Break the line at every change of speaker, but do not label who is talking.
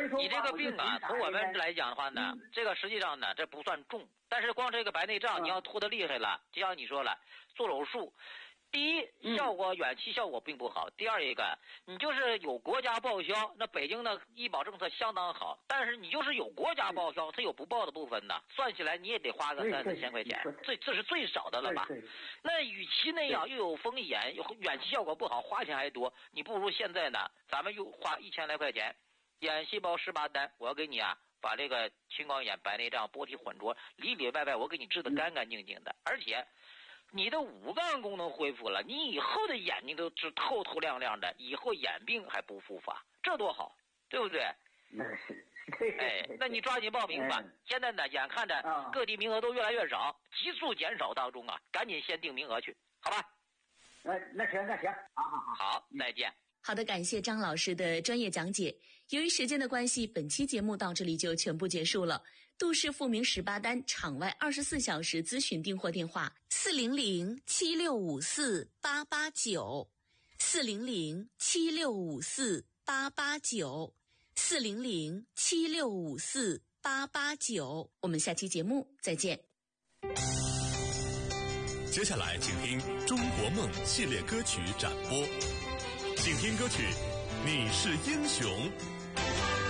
你这个病啊，从我们来讲的话呢，这个实际上呢，这不算重，但是光这个白内障你要拖得厉害了，就像你说了，做手术。第一，效果远期效果并不好。第二一个，你就是有国家报销，那北京的医保政策相当好，但是你就是有国家报销，它有不报的部分呢，算起来你也得花个3、4千块钱，这是最少的了吧？那与其那样又有风险，远期效果不好，花钱还多，你不如现在呢，咱们又花1000来块钱，眼细胞18单，我要给你啊，把这个青光眼、白内障、波体混浊里里外外，我给你治得干干净净的，而且。你的五脏功能恢复了，你以后的眼睛都是透透亮亮的，以后眼病还不复发，这多好，对不对？
那是。
哎，那你抓紧报名吧。现在呢，眼看着各地名额都越来越少，急速减少当中啊，赶紧先定名额去，好吧？
那行，
好，再见。
好的，感谢张老师的专业讲解。由于时间的关系，本期节目到这里就全部结束了。杜氏复明18单场外24小时咨询订货电话400-7654-889 400-7654-889 400-7654-889。我们下期节目再见。
接下来请听《中国梦》系列歌曲展播，请听歌曲《你是英雄》。